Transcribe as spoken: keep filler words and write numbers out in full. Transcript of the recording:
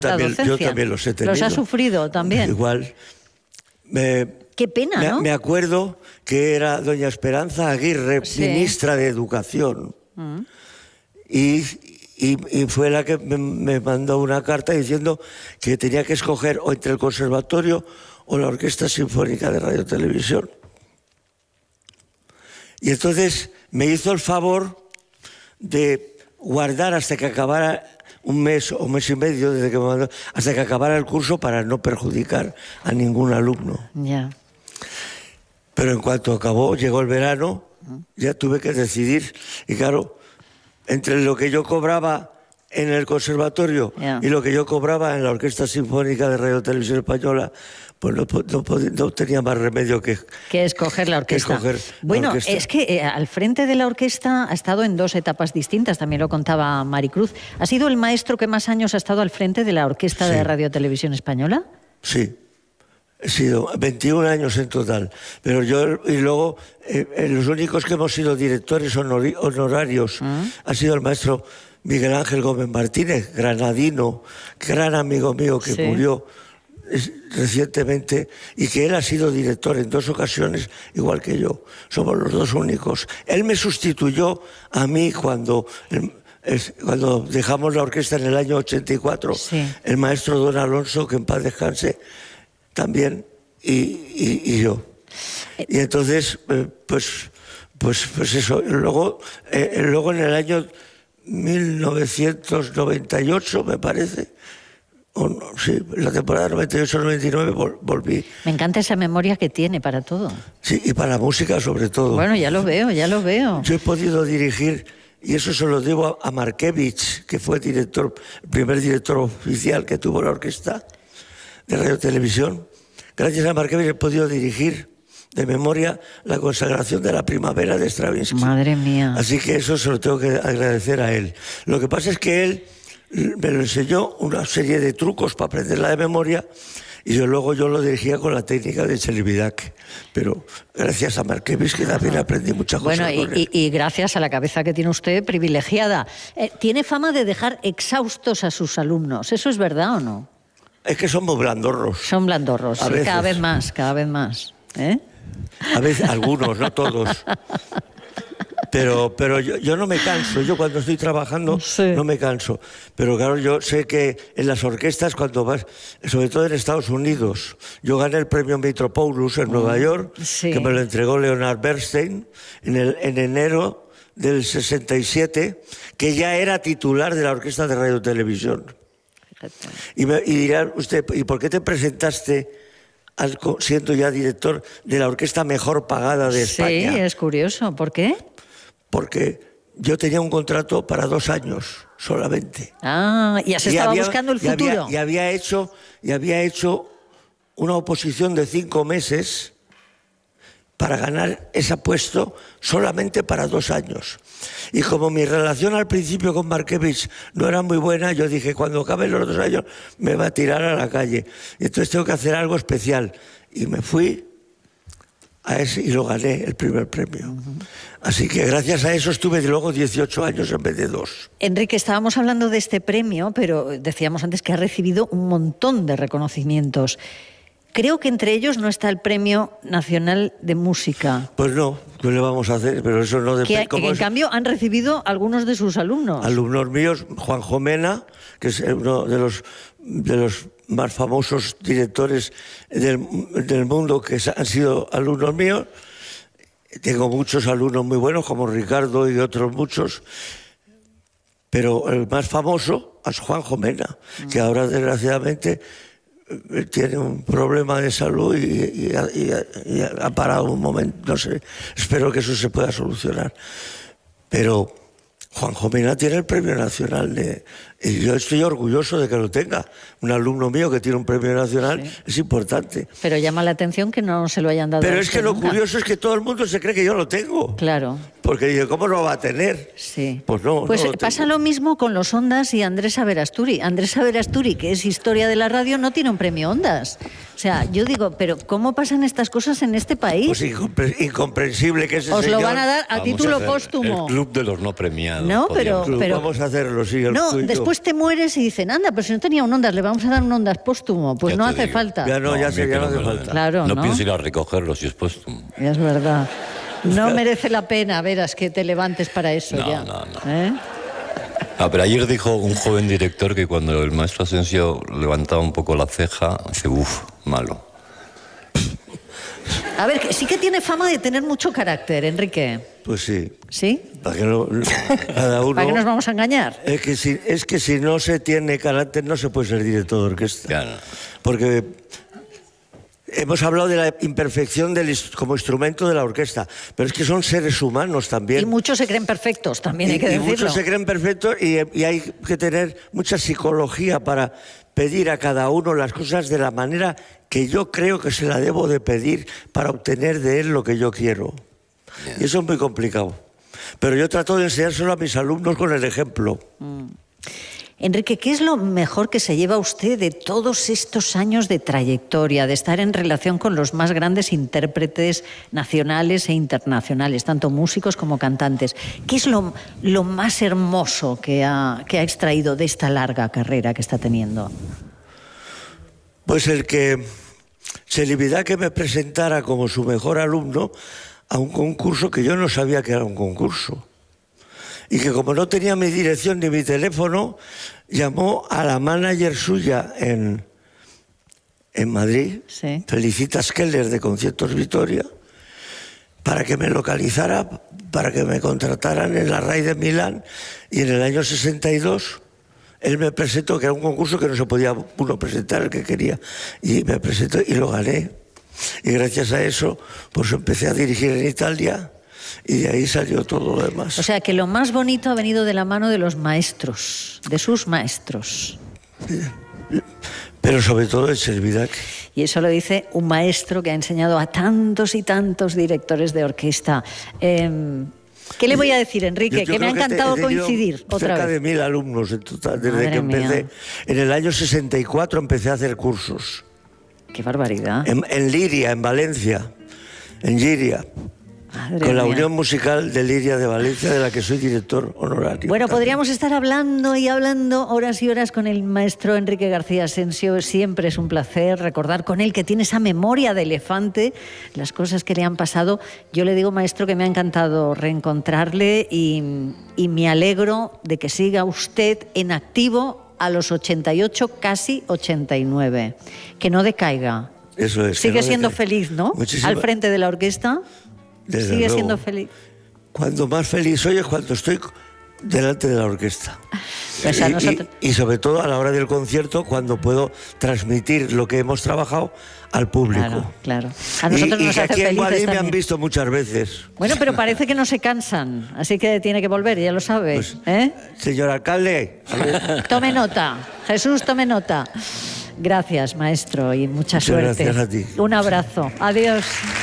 También, la docencia. yo también los he tenido. Los ha sufrido también. Igual. Me, Qué pena, me, ¿no? Me acuerdo que era doña Esperanza Aguirre, Sí. ministra de Educación. Mm. Y, y, y fue la que me, me mandó una carta diciendo que tenía que escoger o entre el conservatorio o la Orquesta Sinfónica de Radio Televisión. Y entonces me hizo el favor de guardar hasta que acabara un mes o mes y medio desde que me mandó, hasta que acabara el curso para no perjudicar a ningún alumno. Ya. Pero en cuanto acabó, llegó el verano, ya tuve que decidir. Y claro, entre lo que yo cobraba en el conservatorio yeah. y lo que yo cobraba en la Orquesta Sinfónica de Radio Televisión Española, pues no, no, no tenía más remedio que, que escoger la orquesta. Escoger bueno, la orquesta. Es que eh, al frente de la orquesta ha estado en dos etapas distintas, también lo contaba Maricruz. ¿Ha sido el maestro que más años ha estado al frente de la Orquesta sí. de Radio Televisión Española? Sí. He sido veintiún años en total, pero yo y luego eh, los únicos que hemos sido directores honor, honorarios ¿Mm? ha sido el maestro Miguel Ángel Gómez Martínez, granadino, gran amigo mío que sí. murió recientemente y que él ha sido director en dos ocasiones igual que yo. Somos los dos únicos. Él me sustituyó a mí cuando cuando dejamos la orquesta en el año ochenta y cuatro, sí. el maestro Don Alonso, que en paz descanse, también, y, y, y yo. Y entonces, eh, pues, pues, pues eso. Luego, eh, luego en el año mil novecientos noventa y ocho, me parece, o no, sí, la temporada noventa y ocho noventa y nueve vol, volví. Me encanta esa memoria que tiene para todo. Sí, y para la música sobre todo. Bueno, ya lo veo, ya lo veo. Yo he podido dirigir, y eso se lo debo a, a Markevich, que fue director, el primer director oficial que tuvo la orquesta de Radio Televisión. Gracias a Markevich he podido dirigir de memoria la consagración de la primavera de Stravinsky. Madre mía. Así que eso se lo tengo que agradecer a él. Lo que pasa es que él me lo enseñó una serie de trucos para aprenderla de memoria y yo luego yo lo dirigía con la técnica de Chelibidache. Pero gracias a Markevich que también aprendí muchas bueno, cosas. Bueno, y, y, y gracias a la cabeza que tiene usted privilegiada. Eh, tiene fama de dejar exhaustos a sus alumnos. ¿Eso es verdad o no? Es que somos blandorros. Son blandorros, sí, cada vez más, cada vez más. ¿Eh? A veces, algunos, no todos. Pero, pero yo, yo no me canso, yo cuando estoy trabajando sí. no me canso. Pero claro, yo sé que en las orquestas, cuando vas, sobre todo en Estados Unidos, yo gané el premio Mitropoulos en Nueva York, sí. que me lo entregó Leonard Bernstein en, el, en enero del sesenta y siete, que ya era titular de la Orquesta de Radio Televisión. Y, me, y dirá usted, ¿y por qué te presentaste al, siendo ya director de la orquesta mejor pagada de España? Sí, es curioso. ¿Por qué? Porque yo tenía un contrato para dos años solamente. Ah, ya se y estaba había, buscando el y futuro. Había, y, había hecho, y había hecho una oposición de cinco meses para ganar ese puesto solamente para dos años. Y como mi relación al principio con Markevich no era muy buena, yo dije, cuando acaben los dos años me va a tirar a la calle. Y entonces tengo que hacer algo especial. Y me fui a ese y lo gané, el primer premio. Uh-huh. Así que gracias a eso estuve luego dieciocho años en vez de dos. Enrique, estábamos hablando de este premio, pero decíamos antes que ha recibido un montón de reconocimientos. Creo que entre ellos no está el Premio Nacional de Música. Pues no, ¿qué le vamos a hacer? Pero eso no depende. Que, que en es? cambio han recibido algunos de sus alumnos. Alumnos míos, Juanjo Mena, que es uno de los, de los más famosos directores del, del mundo que han sido alumnos míos. Tengo muchos alumnos muy buenos, como Ricardo y otros muchos. Pero el más famoso es Juanjo Mena, mm. que ahora desgraciadamente tiene un problema de salud y, y, y, y ha parado un momento, no sé, espero que eso se pueda solucionar. Pero Juanjo Mena tiene el Premio Nacional de, y yo estoy orgulloso de que lo tenga. Un alumno mío que tiene un premio nacional sí. es importante. Pero llama la atención que no se lo hayan dado. Pero es que lo nunca. curioso es que todo el mundo se cree que yo lo tengo. Claro. Porque dice, ¿cómo lo va a tener? Sí. Pues no. Pues no lo pasa tengo. lo mismo con los Ondas y Andrés Averasturi. Andrés Averasturi, que es historia de la radio, no tiene un premio Ondas. sea, yo digo, pero ¿cómo pasan estas cosas en este país? Pues incompre incomprensible que ese Os señor... lo van a dar a Vamos título a hacer póstumo. El club de los no premiados. No, pero, Club, pero vamos a hacerlo, sí. El no, tuyo. después te mueres y dicen, anda, pero si no tenía un Ondas, le vamos a dar un Ondas póstumo. Pues Ya no te hace digo. falta. Ya no, ya a sé, mí ya que no hace me lo falta. den. Claro, no ¿no? pienso ir a recogerlo si es póstumo. Es verdad. No merece la pena, verás, que te levantes para eso No, ya. no, no. ¿Eh? Ah, pero ayer dijo un joven director que cuando el maestro Asensio levantaba un poco la ceja, dice, uff, malo. A ver, que sí que tiene fama de tener mucho carácter, Enrique. Pues sí. ¿Sí? Para que no, cada uno... ¿Para qué nos vamos a engañar? Es que, si, es que si no se tiene carácter no se puede ser director de orquesta. Claro. Porque hemos hablado de la imperfección del, como instrumento de la orquesta, pero es que son seres humanos también. Y muchos se creen perfectos, también Y- hay que y decirlo. muchos se creen perfectos y, y hay que tener mucha psicología para pedir a cada uno las cosas de la manera que yo creo que se la debo de pedir para obtener de él lo que yo quiero. Y eso es muy complicado. Pero yo trato de enseñárselo a mis alumnos con el ejemplo. Enrique, ¿qué es lo mejor que se lleva usted de todos estos años de trayectoria, de estar en relación con los más grandes intérpretes nacionales e internacionales, tanto músicos como cantantes? ¿Qué es lo, lo más hermoso que ha, que ha extraído de esta larga carrera que está teniendo? Pues el que Celibidache que me presentara como su mejor alumno a un concurso que yo no sabía que era un concurso. Y que como no tenía mi dirección ni mi teléfono, llamó a la manager suya en, en Madrid, Sí. Felicitas Keller de Conciertos Vitoria, para que me localizara, para que me contrataran en la RAI de Milán. Y en el año sesenta y dos él me presentó, que era un concurso que no se podía uno presentar el que quería, y me presentó y lo gané. Y gracias a eso, pues empecé a dirigir en Italia. Y de ahí salió todo lo demás. O sea, que lo más bonito ha venido de la mano de los maestros, de sus maestros. Pero sobre todo el Celibidache. Y eso lo dice un maestro que ha enseñado a tantos y tantos directores de orquesta. Eh, ¿Qué le voy a decir, Enrique? Yo- yo que me ha creo encantado he tenido coincidir otra cerca vez. de mil alumnos en total, desde Madre que empecé. mía. En el año sesenta y cuatro empecé a hacer cursos. Qué barbaridad. En, en Liria, en Valencia. En Giria. Madre Con la mía. Unión Musical de Liria de Valencia, de la que soy director honorario. Bueno, también. podríamos estar hablando y hablando horas y horas con el maestro Enrique García Asensio. Siempre es un placer recordar con él, que tiene esa memoria de elefante, las cosas que le han pasado. Yo le digo, maestro, que me ha encantado reencontrarle y, y me alegro de que siga usted en activo a los ochenta y ocho, casi ochenta y nueve. Que no decaiga. Eso es. que Sigue no siendo deje- feliz, ¿no? Muchísima- Al frente de la orquesta. Desde Sigue luego. siendo feliz. Cuando más feliz soy es cuando estoy delante de la orquesta. Pues a y, nosotros- y- y sobre todo a la hora del concierto, cuando puedo transmitir lo que hemos trabajado al público. Claro, claro. A nosotros y, y nos que hace aquí en felices Madrid me también. han visto muchas veces. Bueno, pero parece que no se cansan, así que tiene que volver, ya lo sabe. Pues, ¿eh? Señor alcalde, a ver, Tome nota, Jesús, tome nota. Gracias, maestro, y mucha Muchas suerte. gracias a ti. Un abrazo. Adiós.